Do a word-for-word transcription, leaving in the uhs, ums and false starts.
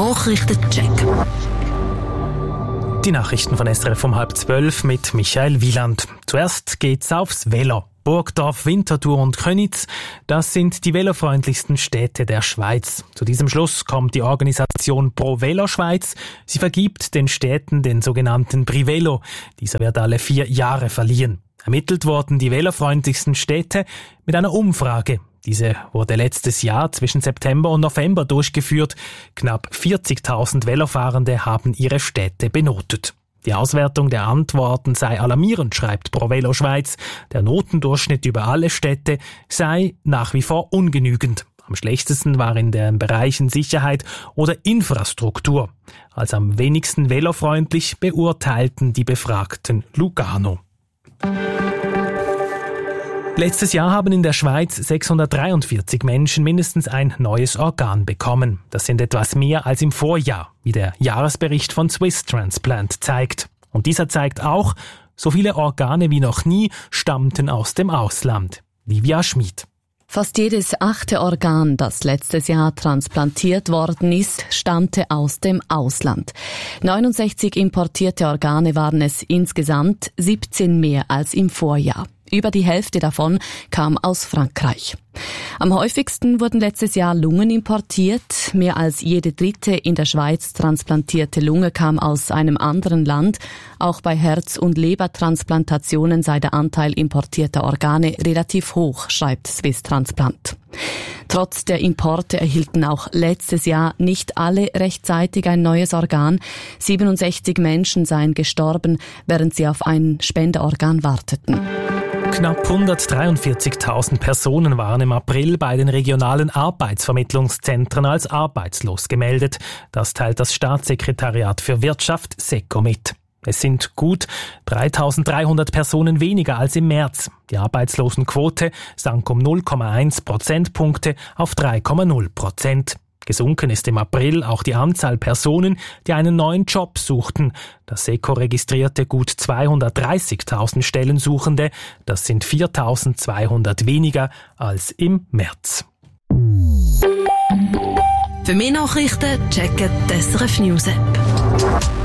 Nachrichtencheck. Die Nachrichten von S R F um halb zwölf mit Michael Wieland. Zuerst geht's aufs Velo. Burgdorf, Winterthur und Köniz, das sind die velofreundlichsten Städte der Schweiz. Zu diesem Schluss kommt die Organisation Pro Velo Schweiz. Sie vergibt den Städten den sogenannten Prix Velo. Dieser wird alle vier Jahre verliehen. Ermittelt wurden die velofreundlichsten Städte mit einer Umfrage. Diese wurde letztes Jahr zwischen September und November durchgeführt. Knapp vierzigtausend Velofahrende haben ihre Städte benotet. Die Auswertung der Antworten sei alarmierend, schreibt Pro Velo Schweiz. Der Notendurchschnitt über alle Städte sei nach wie vor ungenügend. Am schlechtesten war in den Bereichen Sicherheit oder Infrastruktur. Als am wenigsten velofreundlich beurteilten die Befragten Lugano. Letztes Jahr haben in der Schweiz sechshundertdreiundvierzig Menschen mindestens ein neues Organ bekommen. Das sind etwas mehr als im Vorjahr, wie der Jahresbericht von Swiss Transplant zeigt. Und dieser zeigt auch, so viele Organe wie noch nie stammten aus dem Ausland. Livia Schmid. Fast jedes achte Organ, das letztes Jahr transplantiert worden ist, stammte aus dem Ausland. neunundsechzig importierte Organe waren es insgesamt, siebzehn mehr als im Vorjahr. Über die Hälfte davon kam aus Frankreich. Am häufigsten wurden letztes Jahr Lungen importiert. Mehr als jede dritte in der Schweiz transplantierte Lunge kam aus einem anderen Land. Auch bei Herz- und Lebertransplantationen sei der Anteil importierter Organe relativ hoch, schreibt Swiss Transplant. Trotz der Importe erhielten auch letztes Jahr nicht alle rechtzeitig ein neues Organ. siebenundsechzig Menschen seien gestorben, während sie auf ein Spenderorgan warteten. Knapp hundertdreiundvierzigtausend Personen waren im April bei den regionalen Arbeitsvermittlungszentren als arbeitslos gemeldet. Das teilt das Staatssekretariat für Wirtschaft SECO mit. Es sind gut dreitausenddreihundert Personen weniger als im März. Die Arbeitslosenquote sank um null Komma eins Prozentpunkte auf drei Komma null Prozent. Gesunken ist im April auch die Anzahl Personen, die einen neuen Job suchten. Das SECO registrierte gut zweihundertdreißigtausend Stellensuchende. Das sind viertausendzweihundert weniger als im März. Für mehr Nachrichten checken die S R F News App.